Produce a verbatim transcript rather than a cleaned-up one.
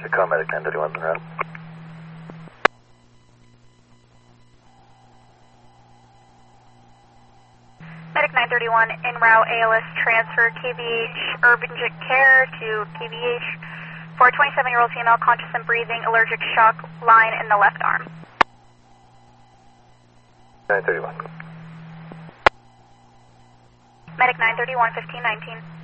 Chicago Medic nine thirty-one en route. Medic nine thirty-one en route, A L S transfer, K V H urgent care to K V H for a twenty-seven-year-old female conscious and breathing, allergic shock line in the left arm. nine thirty-one. Medic nine thirty-one, fifteen nineteen.